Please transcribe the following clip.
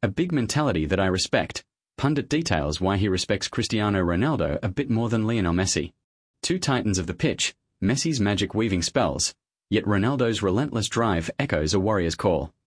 A big mentality that I respect. Pundit details why he respects Cristiano Ronaldo a bit more than Lionel Messi. Two titans of the pitch, Messi's magic weaving spells, yet Ronaldo's relentless drive echoes a warrior's call.